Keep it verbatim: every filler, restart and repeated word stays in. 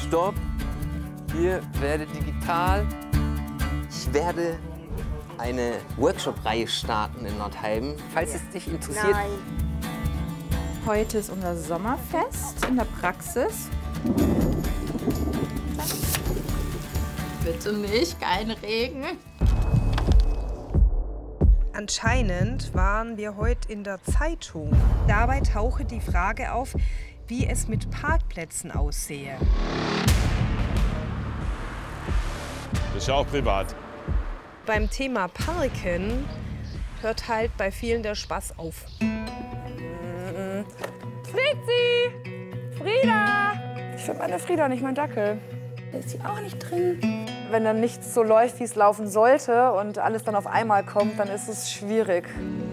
Stopp. Hier werde digital. Ich werde eine Workshop-Reihe starten in Nordheim. Falls es dich interessiert. Nein. Heute ist unser Sommerfest in der Praxis. Bitte nicht, kein Regen. Anscheinend waren wir heute in der Zeitung. Dabei tauche die Frage auf, wie es mit Parkplätzen aussehe. Das ist ja auch privat. Beim Thema Parken hört halt bei vielen der Spaß auf. Fritzi! Frieda! Ich finde meine Frieda nicht mein Dackel. Da ist sie auch nicht drin. Wenn dann nichts so läuft, wie es laufen sollte und alles dann auf einmal kommt, dann ist es schwierig.